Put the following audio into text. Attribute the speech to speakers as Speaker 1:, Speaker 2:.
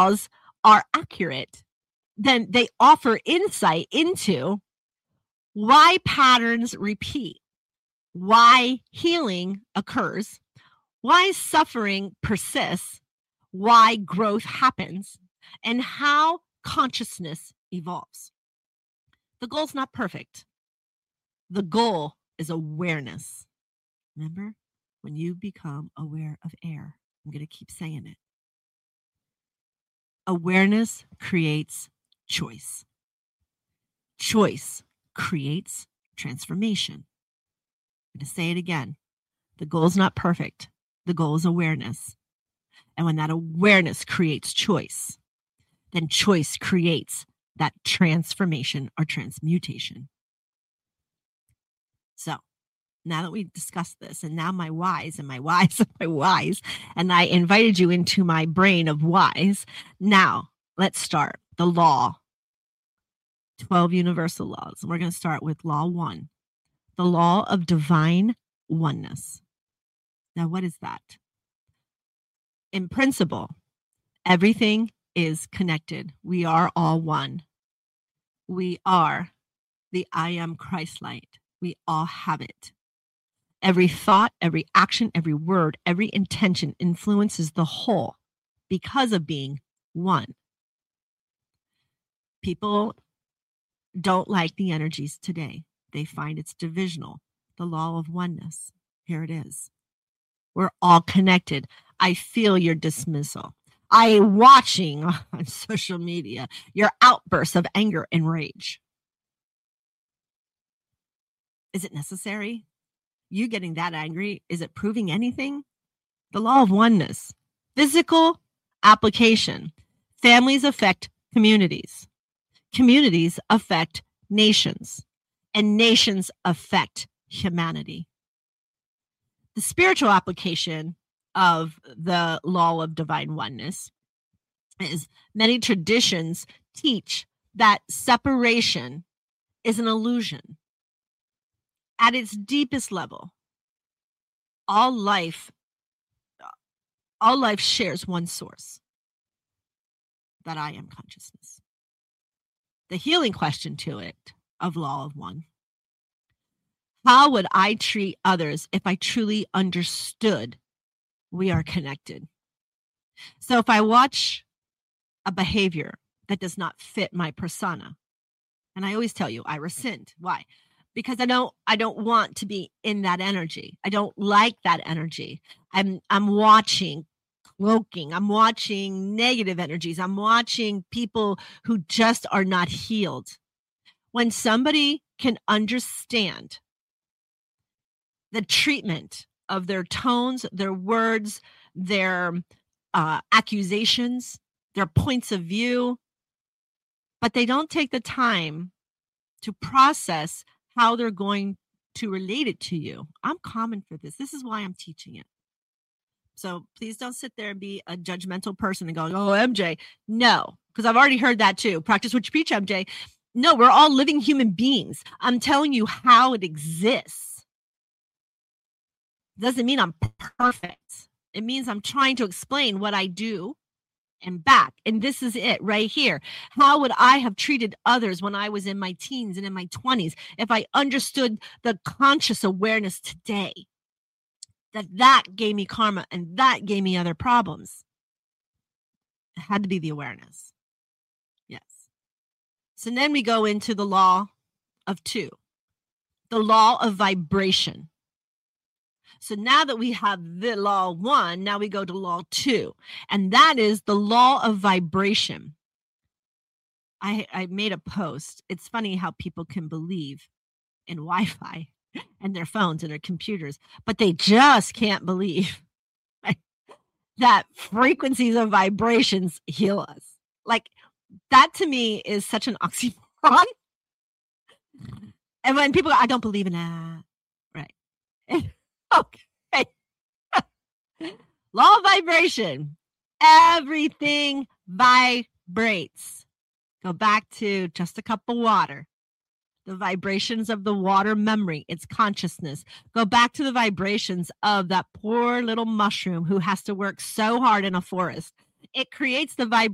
Speaker 1: laws are accurate, then they offer insight into why patterns repeat, why healing occurs, why suffering persists, why growth happens, and how consciousness evolves. The goal's not perfect. The goal is awareness. Remember, when you become aware of air, I'm going to keep saying it. Awareness creates choice. Choice creates transformation. I'm going to say it again. The goal is not perfect. The goal is awareness. And when that awareness creates choice, then choice creates that transformation or transmutation. So now that we've discussed this, and now my whys and my whys and my whys, and I invited you into my brain of whys, now let's start the law. 12 universal laws. We're going to start with law 1, the law of divine oneness. Now, what is that? In principle, everything is connected. We are all one. We are the I am Christ light. We all have it. Every thought, every action, every word, every intention influences the whole because of being one. People don't like the energies today. They find it's divisional. The law of oneness. Here it is. We're all connected. I feel your dismissal. I am watching on social media your outbursts of anger and rage. Is it necessary? You getting that angry, is it proving anything? The law of oneness. Physical application. Families affect communities. Communities affect nations. And nations affect humanity. The spiritual application of the law of divine oneness is many traditions teach that separation is an illusion. At its deepest level, all life shares one source, that I am consciousness. The healing question to it of law of one. How would I treat others if I truly understood we are connected? So if I watch a behavior that does not fit my persona, and I always tell you, I rescind. Why? Because I don't want to be in that energy. I don't like that energy. I'm watching cloaking. I'm watching negative energies. I'm watching people who just are not healed. When somebody can understand the treatment of their tones, their words, their accusations, their points of view, but they don't take the time to process how they're going to relate it to you. I'm common for this. This is why I'm teaching it. So please don't sit there and be a judgmental person and go, oh, MJ. No, because I've already heard that too. Practice what you preach, MJ. No, we're all living human beings. I'm telling you how it exists. Doesn't mean I'm perfect. It means I'm trying to explain what I do and back. And this is it right here. How would I have treated others when I was in my teens and in my 20s if I understood the conscious awareness today that gave me karma and that gave me other problems? It had to be the awareness. Yes. So then we go into the law of 2, the law of vibration. So now that we have the law 1, now we go to law 2, and that is the law of vibration. I made a post. It's funny how people can believe in Wi-Fi and their phones and their computers, but they just can't believe that frequencies of vibrations heal us. Like, that to me is such an oxymoron. And when people go, I don't believe in that. Right. Okay. Law of vibration. Everything vibrates. Go back to just a cup of water. The vibrations of the water memory, its consciousness. Go back to the vibrations of that poor little mushroom who has to work so hard in a forest. It creates the